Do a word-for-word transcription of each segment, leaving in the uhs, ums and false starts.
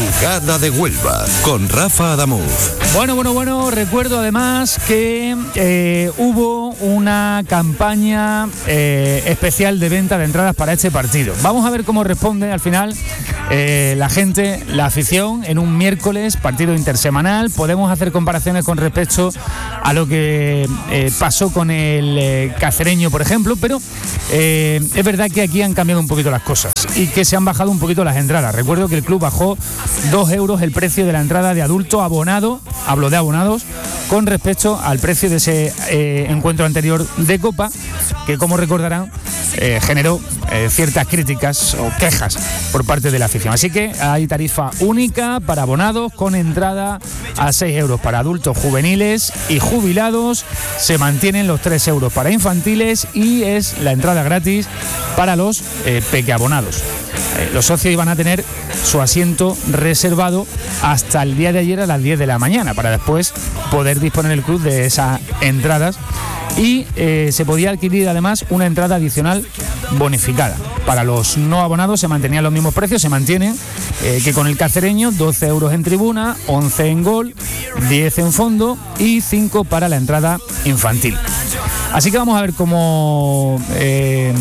Jugada de Huelva con Rafa Adamuz. Bueno, bueno, bueno, recuerdo además que eh, hubo una campaña eh, especial de venta de entradas para este partido. Vamos a ver cómo responde al final eh, la gente, la afición, en un miércoles, partido intersemanal. Podemos hacer comparaciones con respecto a lo que eh, pasó con el eh, Cacereño, por ejemplo, pero eh, es verdad que aquí han cambiado un poquito las cosas y que se han bajado un poquito las entradas. Recuerdo que el club bajó dos euros el precio de la entrada de adulto abonado, hablo de abonados, con respecto al precio de ese eh, encuentro anterior de Copa, que como recordarán eh, generó eh, ciertas críticas o quejas por parte de la afición. Así que hay tarifa única para abonados con entrada a seis euros para adultos juveniles y jubilados. Se mantienen los tres euros para infantiles y es la entrada gratis para los eh, pequeabonados. Eh, los socios iban a tener su asiento reservado hasta el día de ayer a las diez de la mañana para después poder disponer el club de esas entradas y eh, se podía adquirir además una entrada adicional bonificada. Para los no abonados se mantenían los mismos precios, se mantienen eh, que con el Cacereño, doce euros en tribuna, once en gol, diez en fondo y cinco para la entrada infantil. Así que vamos a ver cómo eh,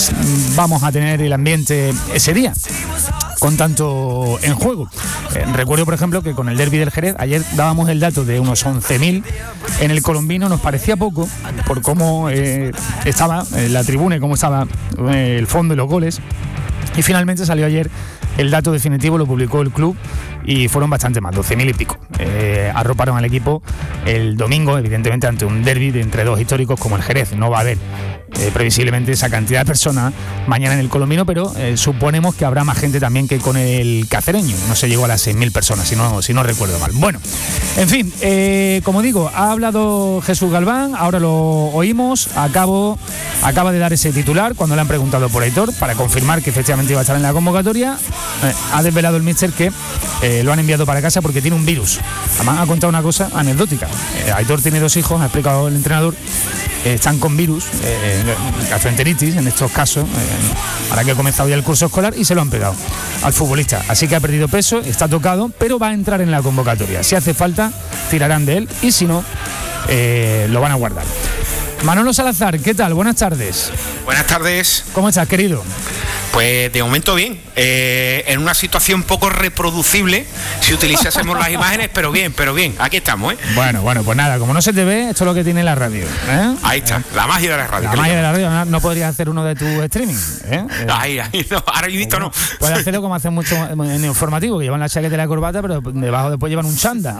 vamos a tener el ambiente ese día, con tanto en juego. Eh, recuerdo, por ejemplo, que con el derbi del Jerez, ayer dábamos el dato de unos once mil en el Colombino. Nos parecía poco por cómo eh, estaba eh, la tribuna y cómo estaba eh, el fondo y los goles. Y finalmente salió ayer el dato definitivo, lo publicó el club y fueron bastante más, doce mil y pico. Eh, arroparon al equipo el domingo, evidentemente ante un derbi de entre dos históricos como el Jerez. No va a haber eh, previsiblemente esa cantidad de personas mañana en el Colombino, pero eh, suponemos que habrá más gente también que con el Cacereño. No se llegó a las seis mil personas, si no, si no recuerdo mal. Bueno, en fin, eh, como digo, ha hablado Jesús Galván, ahora lo oímos. Acabo, acaba de dar ese titular cuando le han preguntado por Aitor para confirmar que efectivamente iba a estar en la convocatoria. Eh, ha desvelado el míster que eh, lo han enviado para casa porque tiene un virus. Además ha contado una cosa anecdótica. Eh, Aitor tiene dos hijos, ha explicado el entrenador, eh, están con virus, eh, gastroenteritis en estos casos, eh, ahora que ha comenzado ya el curso escolar y se lo han pegado al futbolista. Así que ha perdido peso, está tocado, pero va a entrar en la convocatoria. Si hace falta, tirarán de él y si no, eh, lo van a guardar. Manolo Salazar, ¿qué tal? Buenas tardes. Buenas tardes. ¿Cómo estás, querido? Pues de momento bien, eh, en una situación poco reproducible si utilizásemos las imágenes, pero bien, pero bien, aquí estamos, ¿eh? Bueno, bueno, pues nada, como no se te ve, esto es lo que tiene la radio, ¿eh? Ahí está, eh, la magia de la radio. La magia de la radio, ¿no? No podrías hacer uno de tu streaming, ¿eh? Ahí, ahí, no, ahora he visto no. Puedes hacerlo como hacen mucho en el informativo, que llevan la chaqueta y la corbata, pero debajo después llevan un chanda.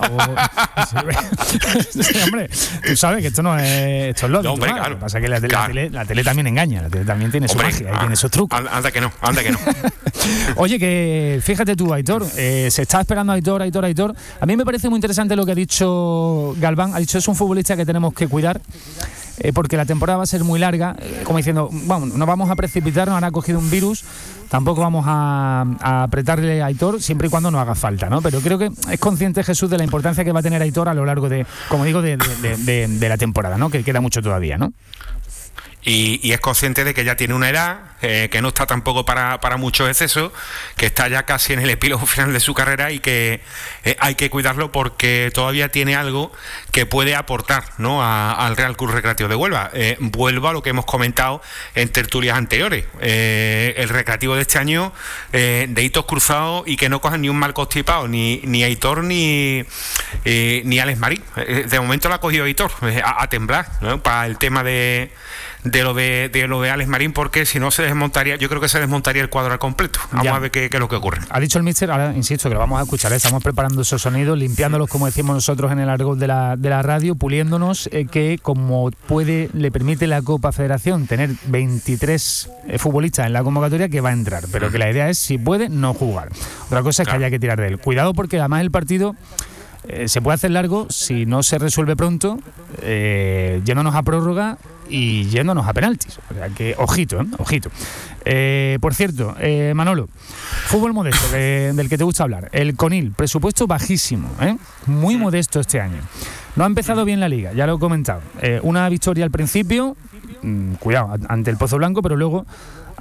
O... sí, hombre, tú sabes que esto no es, esto es lo no, hombre, claro. Claro, Lo que pasa es que la, claro. la, tele, la tele también engaña, la tele también tiene hombre, su magia, ah, y tiene sus trucos. Anda que no, anda que no. Oye, que fíjate tú, Aitor, eh, se está esperando a Aitor, Aitor, Aitor. A mí me parece muy interesante lo que ha dicho Galván. Ha dicho, es un futbolista que tenemos que cuidar eh, porque la temporada va a ser muy larga, eh, como diciendo, vamos, no vamos a precipitarnos, ahora ha cogido un virus, tampoco vamos a, a apretarle a Aitor siempre y cuando no haga falta, ¿no? Pero creo que es consciente Jesús de la importancia que va a tener Aitor a lo largo de, como digo, de, de, de, de la temporada, ¿no? Que queda mucho todavía, ¿no? Y, y es consciente de que ya tiene una edad, eh, que no está tampoco para, para muchos excesos, que está ya casi en el epílogo final de su carrera y que eh, hay que cuidarlo porque todavía tiene algo que puede aportar, ¿no?, a, al Real Club Recreativo de Huelva. Eh, vuelvo a lo que hemos comentado en tertulias anteriores. Eh, el Recreativo de este año, eh, de hitos cruzados y que no cojan ni un mal constipado, ni, ni Aitor ni, eh, ni Alex Marín. Eh, de momento lo ha cogido Aitor eh, a, a temblar, ¿no?, para el tema de... de lo de, de lo de Alex Marín, porque si no se desmontaría, yo creo que se desmontaría el cuadro al completo. Vamos ya a ver qué, qué es lo que ocurre. Ha dicho el míster, ahora insisto que lo vamos a escuchar, ¿eh? Estamos preparando esos sonidos, limpiándolos, como decimos nosotros en el argot de la, de la radio, puliéndonos, eh, que como puede, le permite la Copa Federación tener veintitrés eh, futbolistas en la convocatoria, que va a entrar, pero que la idea es, si puede, no jugar. Otra cosa es claro, que haya que tirar de él. Cuidado porque además el partido eh, se puede hacer largo si no se resuelve pronto, eh, yéndonos a prórroga y yéndonos a penaltis. O sea que, ojito, ¿eh? Ojito. Eh, por cierto, eh, Manolo, fútbol modesto, de, del que te gusta hablar. El Conil, presupuesto bajísimo, ¿eh? Muy modesto este año. No ha empezado bien la liga, ya lo he comentado. Eh, una victoria al principio, mmm, cuidado, ante el Pozo Blanco, pero luego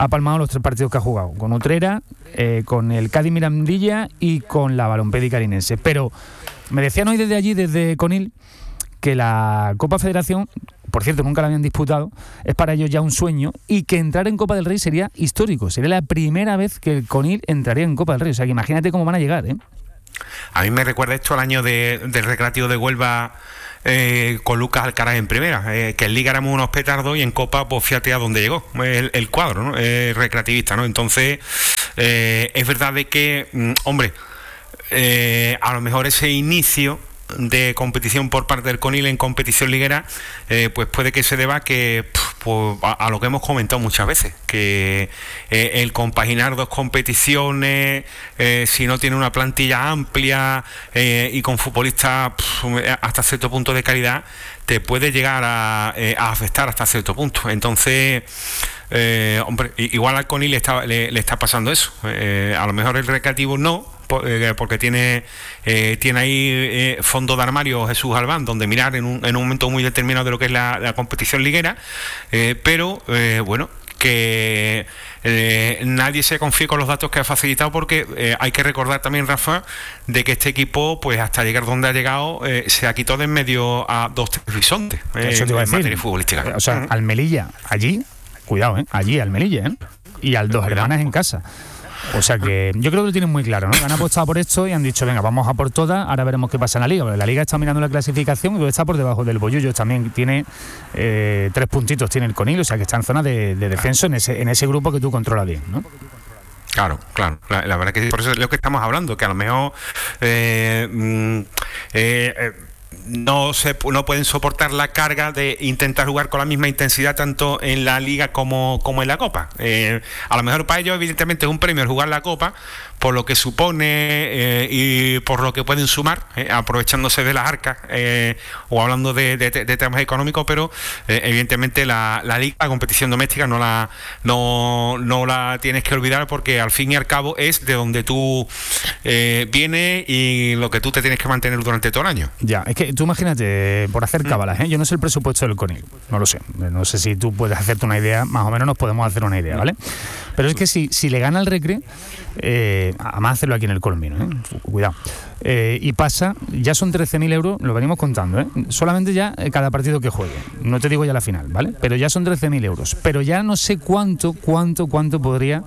ha palmado los tres partidos que ha jugado, con Utrera, eh, con el Cádiz Mirandilla y con la Balompédica Linense. Pero me decían hoy desde allí, desde Conil, que la Copa Federación, por cierto, nunca la habían disputado, es para ellos ya un sueño, y que entrar en Copa del Rey sería histórico. Sería la primera vez que el Conil entraría en Copa del Rey. O sea, que imagínate cómo van a llegar, ¿eh? A mí me recuerda esto al año de, del Recreativo de Huelva eh, con Lucas Alcaraz en primera, eh, que en Liga éramos unos petardos y en Copa, pues fíjate a dónde llegó el, el cuadro, ¿no? Eh, recreativista, ¿no? Entonces, eh, es verdad de que, mm, hombre, eh, a lo mejor ese inicio de competición por parte del Conil en competición liguera, eh, pues puede que se deba que pues, a, a lo que hemos comentado muchas veces, que eh, el compaginar dos competiciones, eh, si no tiene una plantilla amplia eh, y con futbolistas pff, hasta cierto punto de calidad, te puede llegar a, eh, a afectar hasta cierto punto. Entonces, eh, hombre, igual al Conil le está, le, le está pasando eso. Eh, a lo mejor el Recreativo no, porque tiene eh, tiene ahí eh, fondo de armario Jesús Albán donde mirar en un, en un momento muy determinado de lo que es la, la competición liguera, eh, pero eh, bueno, que eh, nadie se confíe con los datos que ha facilitado, porque eh, hay que recordar también, Rafa, de que este equipo, pues hasta llegar donde ha llegado, eh, se ha quitado de en medio a dos tres bisontes eh, Eso te iba a en decir. materia futbolística. O sea, uh-huh. al Melilla, allí, cuidado, ¿eh? allí al Melilla, ¿eh? y al Dos Hermanas en casa. O sea que yo creo que lo tienen muy claro, ¿no? Han apostado por esto y han dicho, venga, vamos a por todas, ahora veremos qué pasa en la Liga. Porque la Liga está mirando la clasificación y está por debajo del Bollullo, también tiene eh, tres puntitos, tiene el Conil, o sea que está en zona de, de descenso en ese, en ese grupo que tú controlas bien, ¿no? Claro, claro, la, la verdad que por eso es lo que estamos hablando, que a lo mejor eh, eh, eh, no se no pueden soportar la carga de intentar jugar con la misma intensidad tanto en la Liga como, como en la Copa. Eh, a lo mejor para ellos evidentemente es un premio el jugar la Copa, por lo que supone eh, y por lo que pueden sumar, eh, aprovechándose de las arcas eh, o hablando de, de, de temas económicos, pero eh, evidentemente la, la Liga, la competición doméstica, no la no, no la tienes que olvidar, porque al fin y al cabo es de donde tú eh, vienes y lo que tú te tienes que mantener durante todo el año. Ya, es que tú imagínate, por hacer cábalas, ¿eh? Yo no sé el presupuesto del Conil, no lo sé, no sé si tú puedes hacerte una idea, más o menos nos podemos hacer una idea, ¿vale? Pero es que si, si le gana el Recre, eh, además hacerlo aquí en el Colmino, ¿eh? cuidado, eh, y pasa, ya son trece mil euros, lo venimos contando, ¿eh? solamente ya cada partido que juegue, no te digo ya la final, ¿vale? Pero ya son trece mil euros, pero ya no sé cuánto, cuánto, cuánto podría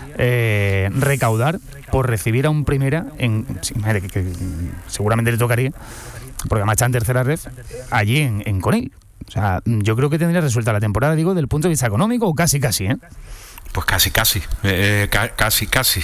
eh, recaudar por recibir a un primera, en, que, que, que seguramente le tocaría, porque además está en tercera red, allí en, en Conil. O sea, yo creo que tendría resuelta la temporada, digo, del punto de vista económico, o casi, casi, ¿eh? Pues casi, casi, eh, ca- casi, casi.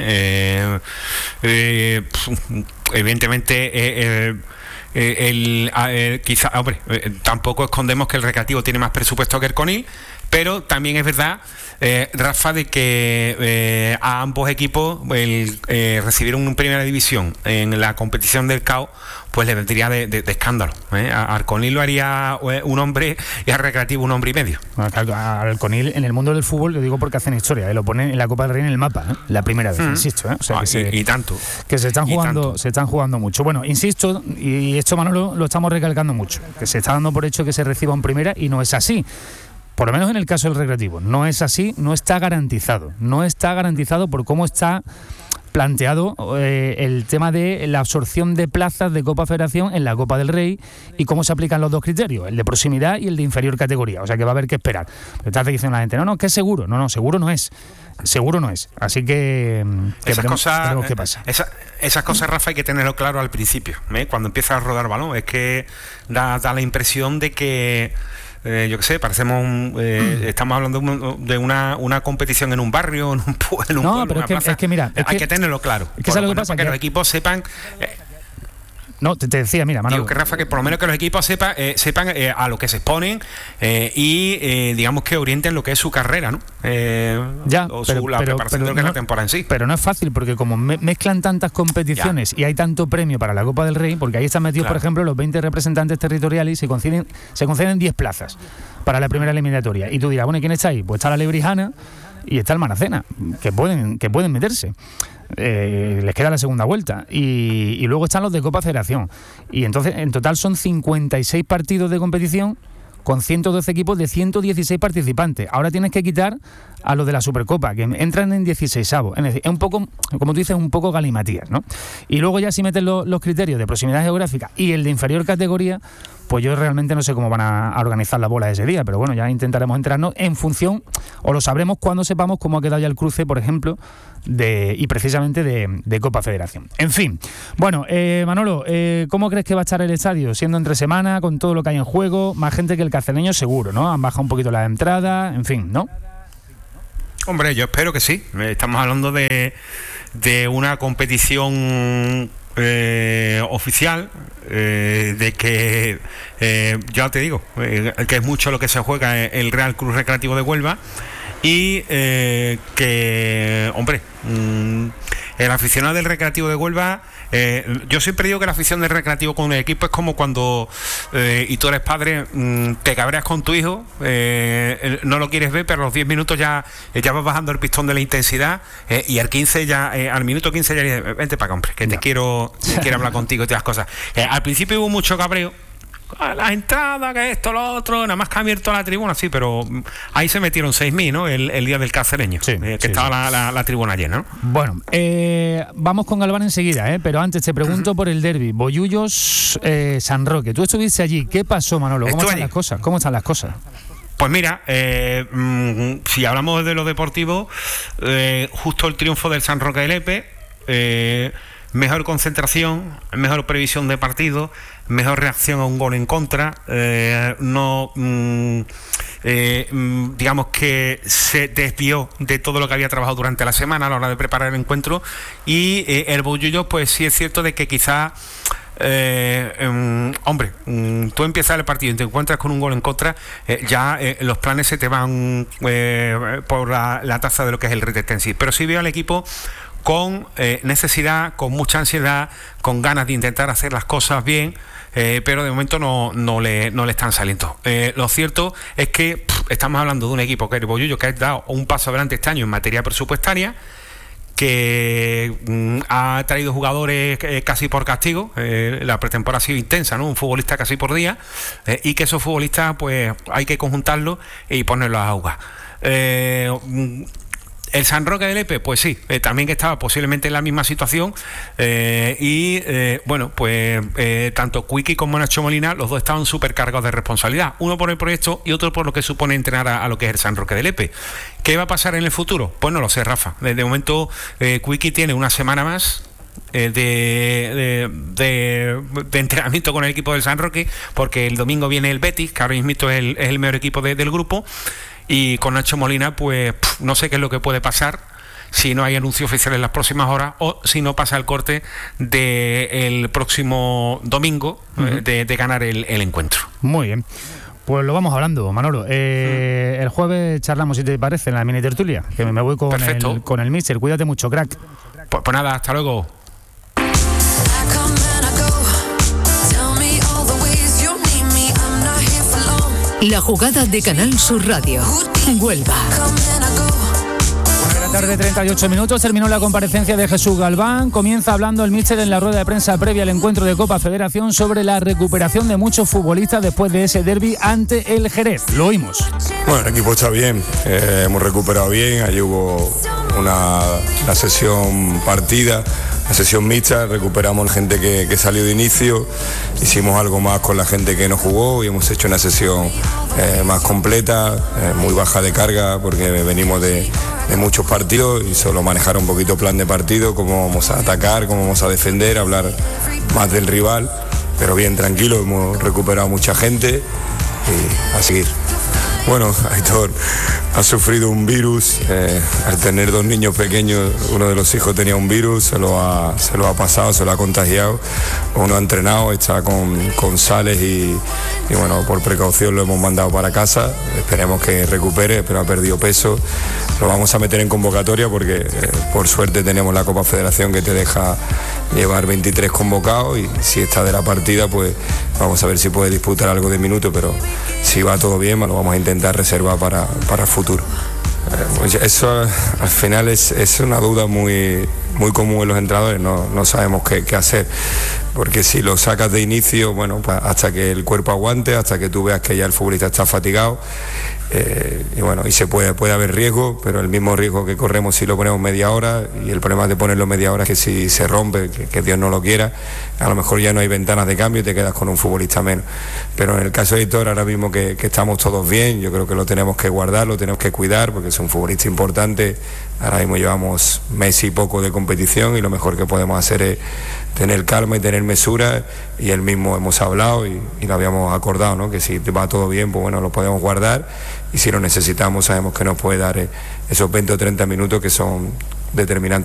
Eh, eh, eh, evidentemente, eh, eh, el, el, quizá, hombre, eh, tampoco escondemos que el Recreativo tiene más presupuesto que el Conil, pero también es verdad, eh, Rafa, de que eh, a ambos equipos el eh, recibir una primera división en la competición del C A O, pues le vendría de, de, de escándalo. ¿eh? Al Conil lo haría un hombre y al Recreativo un hombre y medio. Bueno, al Conil en el mundo del fútbol, lo digo porque hacen historia, ¿eh? Lo ponen en la Copa del Rey en el mapa, ¿eh? La primera vez, mm. insisto. ¿eh? O sea, ah, que y, se, y tanto. Que se están jugando, se están jugando mucho. Bueno, insisto, y esto, Manolo, lo estamos recalcando mucho, que se está dando por hecho que se reciba en primera y no es así. Por lo menos en el caso del Recreativo, no es así, no está garantizado. No está garantizado por cómo está planteado eh, el tema de la absorción de plazas de Copa Federación en la Copa del Rey y cómo se aplican los dos criterios, el de proximidad y el de inferior categoría. O sea que va a haber que esperar. Pero está diciendo la gente, no, no, que es seguro. No, no, seguro no es. Seguro no es. Así que, que esas veremos, cosas, veremos qué pasa. Esa, esas cosas, Rafa, hay que tenerlo claro al principio, ¿eh? Cuando empieza a rodar balón. Es que da, da la impresión de que Eh, yo qué sé, parecemos un, eh, mm. estamos hablando de una, una competición en un barrio, en un, en un no, pueblo, pero es que, plaza. Es que mira, es hay que, que tenerlo claro. Es que por, lo que por, pasa para que, que los equipos sepan. Eh, No, te, te decía, mira, Manolo. Digo que, Rafa, que por lo menos que los equipos sepa, eh, sepan eh, a lo que se exponen eh, y eh, digamos que orienten lo que es su carrera, ¿no? Eh, ya, o pero, su, la pero, preparación pero, de lo que no, es la temporada en sí. Pero no es fácil, porque como me, mezclan tantas competiciones ya. y hay tanto premio para la Copa del Rey, porque ahí están metidos, claro. por ejemplo, los veinte representantes territoriales y se conceden, se conceden diez plazas para la primera eliminatoria. Y tú dirás, bueno, ¿y quién está ahí? Pues está la Lebrijana y está el Maracena, que pueden, que pueden meterse. Eh, les queda la segunda vuelta y, y luego están los de Copa Federación y entonces en total son cincuenta y seis partidos de competición con ciento doce equipos de ciento dieciséis participantes. Ahora tienes que quitar a los de la Supercopa, que entran en dieciseisavos. Es decir, es un poco, como tú dices, un poco galimatías, ¿no? Y luego ya si metes lo, los criterios de proximidad geográfica y el de inferior categoría, pues yo realmente no sé cómo van a, a organizar las bolas ese día, pero bueno, ya intentaremos enterarnos en función, o lo sabremos cuando sepamos cómo ha quedado ya el cruce, por ejemplo, de y precisamente de, de Copa Federación. En fin, bueno, eh, Manolo, eh, ¿cómo crees que va a estar el estadio? Siendo entre semana, con todo lo que hay en juego, más gente que el Carcereño seguro, ¿no? Han bajado un poquito las entradas, en fin, ¿no? Hombre, yo espero que sí. Estamos hablando de, de una competición Eh, oficial, eh, de que eh, ya te digo eh, que es mucho lo que se juega el Real Club Recreativo de Huelva y eh, que, hombre, mmm, el aficionado del Recreativo de Huelva, eh, yo siempre digo que la afición del Recreativo con el equipo es como cuando eh, y tú eres padre, mmm, te cabreas con tu hijo, eh, no lo quieres ver, pero a los diez minutos ya, ya vas bajando el pistón de la intensidad, eh, y al quince ya, eh, al minuto quince ya dices, vente para acá, hombre, que te no. quiero, quiero hablar contigo y todas las cosas. Eh, al principio hubo mucho cabreo, las entradas, que esto, lo otro, nada más que ha abierto la tribuna, sí, pero ahí se metieron seis mil, ¿no? El, el día del Carcereño, sí, eh, que sí, estaba sí. La, la, la tribuna llena, ¿no? Bueno, eh, vamos con Galván enseguida, ¿eh? Pero antes te pregunto uh-huh. por el derbi, Bollullos eh, San Roque. Tú estuviste allí, ¿qué pasó, Manolo? ¿Cómo Estuve están allí. las cosas? ¿Cómo están las cosas? Pues mira, eh, mmm, si hablamos de lo deportivo, eh, justo el triunfo del San Roque de Lepe, eh, mejor concentración, mejor previsión de partido, mejor reacción a un gol en contra, eh, no mm, eh, mm, digamos que se desvió de todo lo que había trabajado durante la semana a la hora de preparar el encuentro, y eh, el Bollullos, pues sí es cierto de que quizá Eh, um, hombre, um, tú empiezas el partido y te encuentras con un gol en contra, eh, ya eh, los planes se te van eh, por la, la taza de lo que es el retete en sí. Pero sí veo al equipo con eh, necesidad, con mucha ansiedad, con ganas de intentar hacer las cosas bien, eh, pero de momento no, no, le, no le están saliendo. Eh, lo cierto es que pff, estamos hablando de un equipo que es el Bollullos, que ha dado un paso adelante este año en materia presupuestaria, que mm, ha traído jugadores eh, casi por castigo, eh, la pretemporada ha sido intensa, ¿no? Un futbolista casi por día, eh, y que esos futbolistas pues hay que conjuntarlos y ponerlos a jugar. Eh, El San Roque de Lepe, pues sí, eh, también que estaba posiblemente en la misma situación, eh, y eh, bueno, pues eh, tanto Cuiqui como Nacho Molina, los dos estaban súper cargados de responsabilidad, uno por el proyecto y otro por lo que supone entrenar a, a lo que es el San Roque de Lepe. ¿Qué va a pasar en el futuro? Pues no lo sé, Rafa. De, de momento, eh, Cuiqui tiene una semana más eh, de, de, de, de entrenamiento con el equipo del San Roque, porque el domingo viene el Betis, que ahora mismo es el, es el mejor equipo de, del grupo. Y con Nacho Molina, pues pff, no sé qué es lo que puede pasar si no hay anuncio oficial en las próximas horas, o si no pasa el corte del próximo domingo, uh-huh. eh, de, de ganar el, el encuentro. Muy bien. Pues lo vamos hablando, Manolo. Eh, uh-huh. El jueves charlamos, si te parece, en la mini tertulia, que me voy con Perfecto. el, con el míster. Cuídate mucho, crack. Pues, pues nada, hasta luego. La jugada de Canal Sur Radio. Huelva. Una de la tarde, treinta y ocho minutos. Terminó la comparecencia de Jesús Galván. Comienza hablando el míster en la rueda de prensa previa al encuentro de Copa Federación sobre la recuperación de muchos futbolistas después de ese derbi ante el Jerez. Lo oímos. Bueno, el equipo está bien. Eh, hemos recuperado bien. Allí hubo una, una sesión partida. La sesión mixta, recuperamos gente que, que salió de inicio, hicimos algo más con la gente que no jugó y hemos hecho una sesión eh, más completa, eh, muy baja de carga porque venimos de, de muchos partidos y solo manejar un poquito plan de partido, cómo vamos a atacar, cómo vamos a defender, hablar más del rival, pero bien tranquilo, hemos recuperado mucha gente y a seguir. Bueno, Aitor ha sufrido un virus, eh, al tener dos niños pequeños, uno de los hijos tenía un virus, se lo ha, se lo ha pasado, se lo ha contagiado, uno ha entrenado, está con, con sales y, y bueno, por precaución lo hemos mandado para casa, esperemos que recupere, pero ha perdido peso, lo vamos a meter en convocatoria porque eh, por suerte tenemos la Copa Federación que te deja llevar veintitrés convocados y si está de la partida pues vamos a ver si puede disputar algo de minuto, pero si va todo bien lo vamos a intentar reservar para, para el futuro. Eh, eso al final es, es una duda muy, muy común en los entrenadores, no, no sabemos qué, qué hacer, porque si lo sacas de inicio, bueno, pues hasta que el cuerpo aguante, hasta que tú veas que ya el futbolista está fatigado, eh, y bueno, y se puede, puede haber riesgo, pero el mismo riesgo que corremos si lo ponemos media hora, y el problema de ponerlo media hora es que si se rompe, que, que Dios no lo quiera, a lo mejor ya no hay ventanas de cambio y te quedas con un futbolista menos. Pero en el caso de Aitor, ahora mismo que, que estamos todos bien, yo creo que lo tenemos que guardar, lo tenemos que cuidar, porque es un futbolista importante. Ahora mismo llevamos mes y poco de competición y lo mejor que podemos hacer es tener calma y tener mesura, y él mismo hemos hablado y, y lo habíamos acordado, ¿no? Que si va todo bien, pues bueno, lo podemos guardar, y si lo necesitamos sabemos que nos puede dar esos veinte o treinta minutos que son determinantes.